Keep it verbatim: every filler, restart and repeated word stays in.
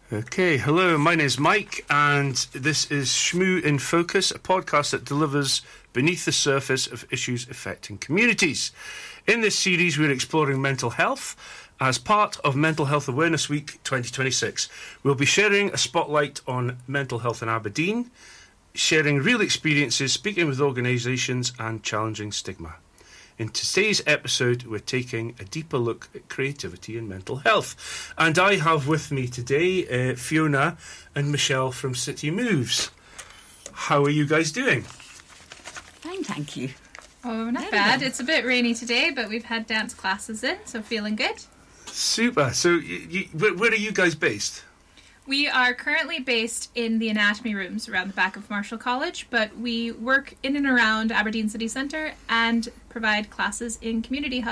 Okay, hello, my name's Mike, and this is Shmoo in Focus, a podcast that delivers beneath the surface of issues affecting communities. In this series, we're exploring mental health as part of Mental Health Awareness Week twenty twenty-six. We'll be sharing a spotlight on mental health in Aberdeen, sharing real experiences, speaking with organisations, and challenging stigma. In today's episode, we're taking a deeper look at creativity and mental health. And I have with me today uh, Fiona and Michelle from City Moves. How are you guys doing? Fine, thank you. Oh, not There bad. we go. It's a bit rainy today, but we've had dance classes in, so feeling good. Super. So y- y- where, where are you guys based? We are currently based in the anatomy rooms around the back of Marshall College, but we work in and around Aberdeen City Centre and provide classes in community hubs